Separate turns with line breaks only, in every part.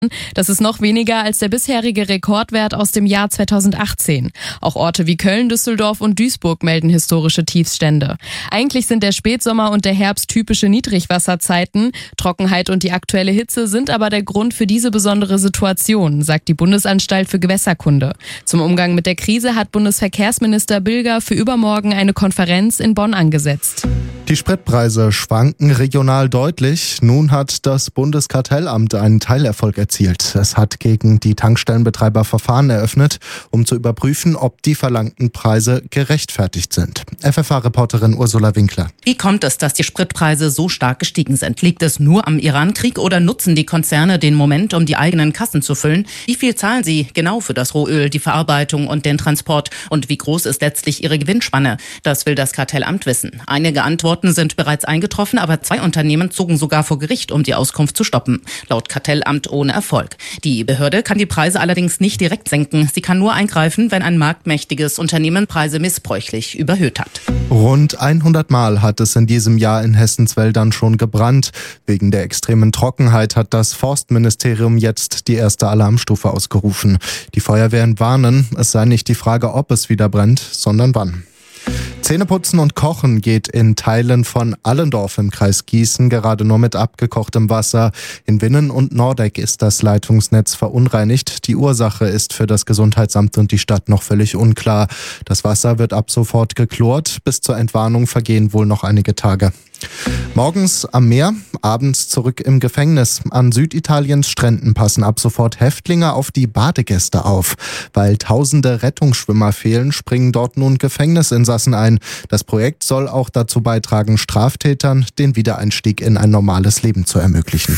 Das ist noch weniger als der bisherige Rekordwert aus dem Jahr 2018. Auch Orte wie Köln, Düsseldorf und Duisburg melden historische Tiefststände. Eigentlich sind der Spätsommer und der Herbst typische Niedrigwasserzeiten. Trockenheit und die aktuelle Hitze sind aber der Grund für diese besondere Situation, sagt die Bundesanstalt für Gewässerkunde. Zum Umgang mit der Krise hat Bundesverkehrsminister Bilger für übermorgen eine Konferenz in Bonn angesetzt.
Die Spritpreise schwanken regional deutlich. Nun hat das Bundeskartellamt einen Teilerfolg erzielt. Es hat gegen die Tankstellenbetreiber Verfahren eröffnet, um zu überprüfen, ob die verlangten Preise gerechtfertigt sind. FFH-Reporterin Ursula Winkler.
Wie kommt es, dass die Spritpreise so stark gestiegen sind? Liegt es nur am Irankrieg oder nutzen die Konzerne den Moment, um die eigenen Kassen zu füllen? Wie viel zahlen sie genau für das Rohöl, die Verarbeitung und den Transport? Und wie groß ist letztlich ihre Gewinnspanne? Das will das Kartellamt wissen. Einige Antworten sind bereits eingetroffen, aber 2 Unternehmen zogen sogar vor Gericht, um die Auskunft zu stoppen. Laut Kartellamt ohne Erfolg. Die Behörde kann die Preise allerdings nicht direkt senken. Sie kann nur eingreifen, wenn ein marktmächtiges Unternehmen Preise missbräuchlich überhöht hat.
Rund 100 Mal hat es in diesem Jahr in Hessens Wäldern schon gebrannt. Wegen der extremen Trockenheit hat das Forstministerium jetzt die erste Alarmstufe ausgerufen. Die Feuerwehren warnen, es sei nicht die Frage, ob es wieder brennt, sondern wann. Zähneputzen und Kochen geht in Teilen von Allendorf im Kreis Gießen gerade nur mit abgekochtem Wasser. In Winnen und Nordeck ist das Leitungsnetz verunreinigt. Die Ursache ist für das Gesundheitsamt und die Stadt noch völlig unklar. Das Wasser wird ab sofort geklort. Bis zur Entwarnung vergehen wohl noch einige Tage. Morgens am Meer, abends zurück im Gefängnis. An Süditaliens Stränden passen ab sofort Häftlinge auf die Badegäste auf. Weil tausende Rettungsschwimmer fehlen, springen dort nun Gefängnisinsassen ein. Das Projekt soll auch dazu beitragen, Straftätern den Wiedereinstieg in ein normales Leben zu ermöglichen.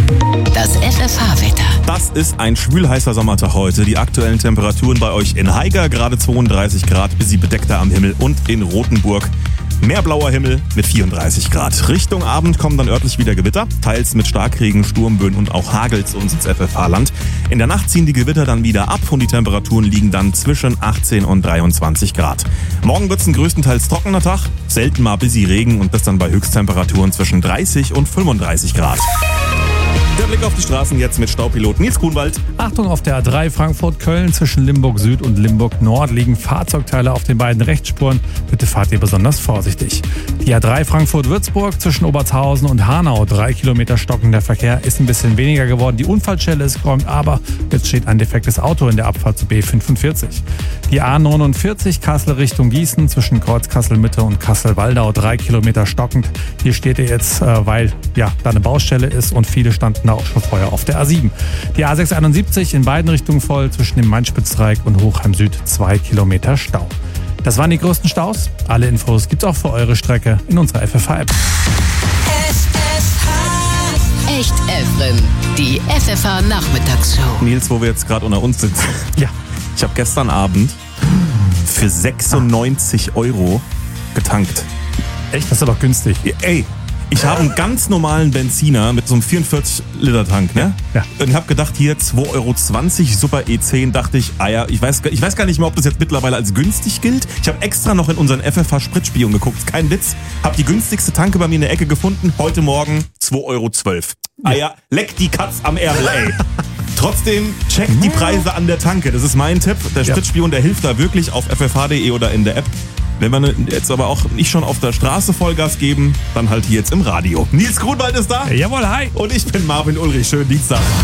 Das FFH-Wetter.
Das ist ein schwülheißer Sommertag heute. Die aktuellen Temperaturen bei euch in Haiger gerade 32 Grad, bisschen bedeckter am Himmel, und in Rothenburg mehr blauer Himmel mit 34 Grad. Richtung Abend kommen dann örtlich wieder Gewitter, teils mit Starkregen, Sturmböen und auch Hagel zu uns ins FFH-Land. In der Nacht ziehen die Gewitter dann wieder ab und die Temperaturen liegen dann zwischen 18 und 23 Grad. Morgen wird es ein größtenteils trockener Tag, selten mal bisschen Regen und das dann bei Höchsttemperaturen zwischen 30 und 35 Grad. Der Blick auf die Straßen jetzt mit Staupilot Nils Kuhnwald.
Achtung, auf der A3 Frankfurt-Köln zwischen Limburg Süd und Limburg Nord liegen Fahrzeugteile auf den beiden Rechtsspuren. Bitte fahrt ihr besonders vorsichtig. Die A3 Frankfurt-Würzburg zwischen Obertshausen und Hanau. 3 Kilometer stockender Verkehr, ist ein bisschen weniger geworden. Die Unfallstelle ist geräumt, aber jetzt steht ein defektes Auto in der Abfahrt zu B45. Die A49 Kassel Richtung Gießen zwischen Kreuz Kassel-Mitte und Kassel-Waldau. 3 Kilometer stockend. Hier steht ihr jetzt, weil da eine Baustelle ist und viele standen da auch schon vorher auf der A7. Die A671 in beiden Richtungen voll zwischen dem Main-Spitz-Dreieck und Hochheim Süd. 2 Kilometer Stau. Das waren die größten Staus. Alle Infos gibt's auch für eure Strecke in unserer FFH-App.
Echt Efren, die FFH-Nachmittagsshow.
Nils, wo wir jetzt gerade unter uns sitzen.
Ja.
Ich habe gestern Abend für 96 € getankt.
Echt? Das ist doch günstig.
Ey, ich habe einen ganz normalen Benziner mit so einem 44-Liter-Tank, ne?
Ja.
Und habe gedacht, hier 2,20 € Super E10, dachte ich, ich weiß gar nicht mehr, ob das jetzt mittlerweile als günstig gilt. Ich habe extra noch in unseren FFH-Spritspion geguckt, kein Witz. Habe die günstigste Tanke bei mir in der Ecke gefunden, heute Morgen 2,12 €. Leck die Katz am Ärmel, ey. Trotzdem checkt die Preise an der Tanke, das ist mein Tipp. Der Spritspion, der hilft da wirklich auf ffh.de oder in der App. Wenn wir jetzt aber auch nicht schon auf der Straße Vollgas geben, dann halt hier jetzt im Radio. Nils Grunwald ist da.
Jawohl, hi.
Und ich bin Marvin Ulrich. Schönen Dienstag.